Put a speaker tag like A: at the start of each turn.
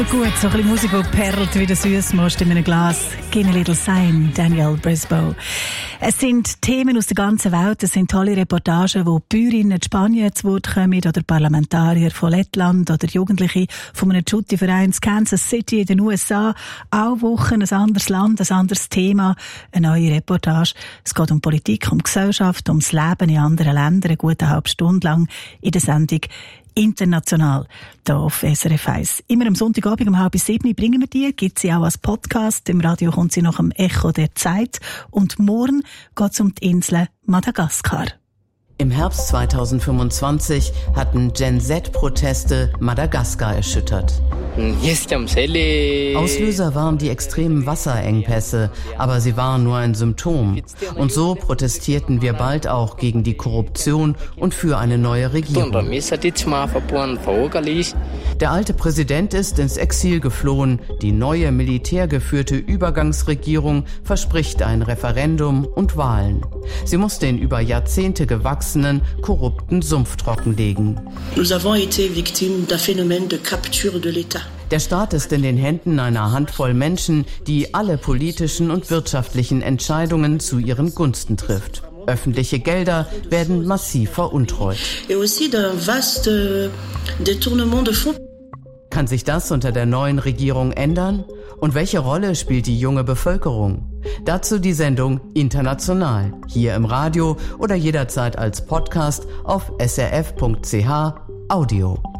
A: Gut, so ein bisschen Musik, die perlt wie der Süßmost in einem Glas. «Give me a little sign», Daniel Brisboe. Es sind Themen aus der ganzen Welt. Es sind tolle Reportagen, wo Bäuerinnen in Spanien zu Wort kommen oder Parlamentarier von Lettland oder Jugendliche von einem Jutti-Verein in Kansas City in den USA. Alle Wochen ein anderes Land, ein anderes Thema, eine neue Reportage. Es geht um Politik, um Gesellschaft, ums Leben in anderen Ländern, eine gute halbe Stunde lang in der Sendung «International» hier auf SRF 1. Immer am Sonntagabend um 6:30 bringen wir die. Gibt sie auch als Podcast. Im Radio kommt sie nach dem Echo der Zeit. Und morgen geht es um die Insel Madagaskar.
B: Im Herbst 2025 hatten Gen-Z-Proteste Madagaskar erschüttert. Auslöser waren die extremen Wasserengpässe, aber sie waren nur ein Symptom. Und so protestierten wir bald auch gegen die Korruption und für eine neue Regierung. Der alte Präsident ist ins Exil geflohen. Die neue militärgeführte Übergangsregierung verspricht ein Referendum und Wahlen. Sie muss den über Jahrzehnte gewachsenen, korrupten Sumpf trockenlegen. Der Staat ist in den Händen einer Handvoll Menschen, die alle politischen und wirtschaftlichen Entscheidungen zu ihren Gunsten trifft. Öffentliche Gelder werden massiv veruntreut. Kann sich das unter der neuen Regierung ändern? Und welche Rolle spielt die junge Bevölkerung? Dazu die Sendung International, hier im Radio oder jederzeit als Podcast auf srf.ch Audio.